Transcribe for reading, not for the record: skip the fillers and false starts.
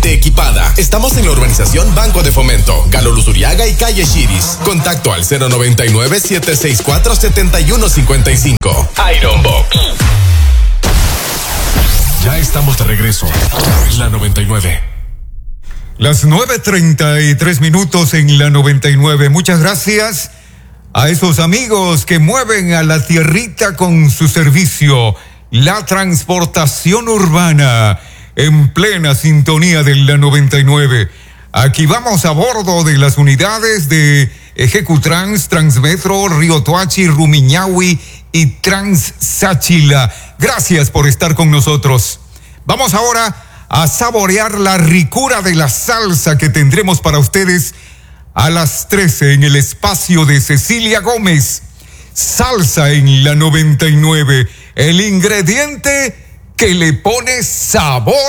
completamente equipada. Estamos en la urbanización Banco de Fomento, Galo Luzuriaga y calle Chiris. Contacto al 099-764-7155. Iron Box. Ya estamos de regreso. La 99. Las 9:33 en la 99. Muchas gracias a esos amigos que mueven a la tierrita con su servicio, la transportación urbana, en plena sintonía de la 99. Aquí vamos a bordo de las unidades de Ejecutrans, Transmetro, Río Toachi, Rumiñahui y Trans-Sáchila. Gracias por estar con nosotros. Vamos ahora a saborear la ricura de la salsa que tendremos para ustedes a las 13 en el espacio de Cecilia Gómez. Salsa en la 99, el ingrediente que le pone sabor